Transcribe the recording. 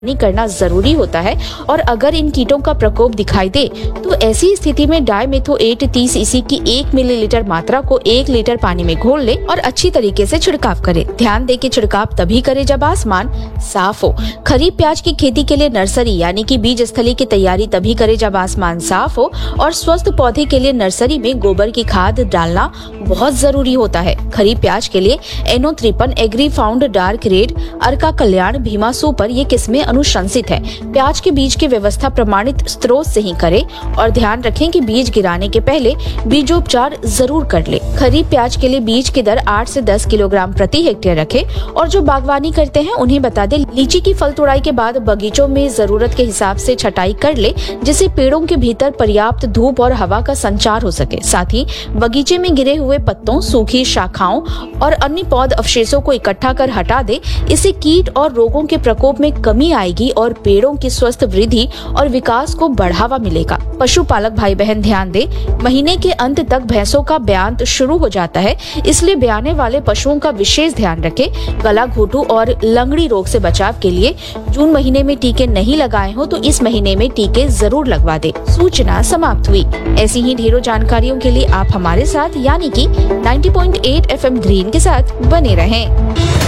नहीं करना जरूरी होता है। और अगर इन कीटों का प्रकोप दिखाई दे तो ऐसी स्थिति में डाइमेथोएट 30 EC की 1 मिलीलीटर मात्रा को 1 लीटर पानी में घोल ले और अच्छी तरीके से छिड़काव करे। ध्यान दे कि छिड़काव तभी करे जब आसमान साफ हो। खरीफ प्याज की खेती के लिए नर्सरी यानी कि बीज स्थली की तैयारी तभी करे जब आसमान साफ हो। और स्वस्थ पौधे के लिए नर्सरी में गोबर की खाद डालना बहुत जरूरी होता है। खरीफ प्याज के लिए NO53, agree found, dark red, अर्का कल्याण, भीमा सुपर ये किस्में अनुशंसित है। प्याज के बीज की व्यवस्था प्रमाणित स्रोत से ही करें और ध्यान रखें कि बीज गिराने के पहले बीजोपचार जरूर कर ले। खरीफ प्याज के लिए बीज की दर 8 से 10 किलोग्राम प्रति हेक्टेयर रखें। और जो बागवानी करते हैं उन्हें बता दे, लीची की फल तोड़ाई के बाद बगीचों में जरूरत के हिसाब से छटाई कर ले, जिससे पेड़ों के भीतर पर्याप्त धूप और हवा का संचार हो सके। साथ ही बगीचे में गिरे हुए पत्तों, सूखी शाखाओं और अन्य पौध अवशेषों को इकट्ठा कर हटा दे। इससे कीट और रोगों के प्रकोप में कमी आएगी और पेड़ों की स्वस्थ वृद्धि और विकास को बढ़ावा मिलेगा। पशुपालक भाई बहन ध्यान दे, महीने के अंत तक भैंसों का ब्यांत शुरू हो जाता है, इसलिए ब्याने वाले पशुओं का विशेष ध्यान रखें। गला घोटू और लंगड़ी रोग से बचाव के लिए जून महीने में टीके नहीं लगाए हो तो इस महीने में टीके जरूर लगवा दे। सूचना समाप्त हुई। ऐसी ही ढेरों जानकारियों के लिए आप हमारे साथ यानी कि 90.8 FM ग्रीन के साथ बने रहें।